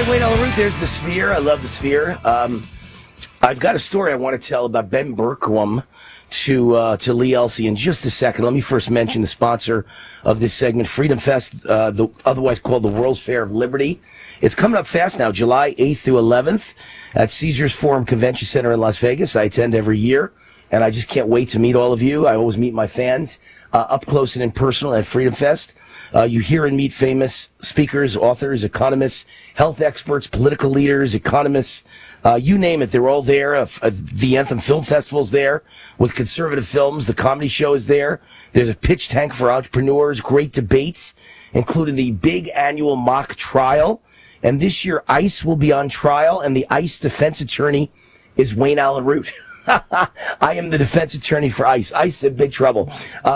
Wayne Allen Root. There's the Sphere. I love the Sphere. I've got a story I want to tell about Ben Bergquam to Lee Elsey in just a second. Let me first mention the sponsor of this segment, Freedom Fest, otherwise called the World's Fair of Liberty. It's coming up fast now, July 8th through 11th at Caesars Forum Convention Center in Las Vegas. I attend every year, and I just can't wait to meet all of you. I always meet my fans up close and in person at Freedom Fest. You hear and meet famous speakers, authors, economists, health experts, political leaders, economists, you name it. They're all there. The Anthem Film Festival's there with conservative films. The comedy show is there. There's a pitch tank for entrepreneurs, great debates, including the big annual mock trial. And this year, ICE will be on trial, and the ICE defense attorney is Wayne Allen Root. I am the defense attorney for ICE. ICE is in big trouble.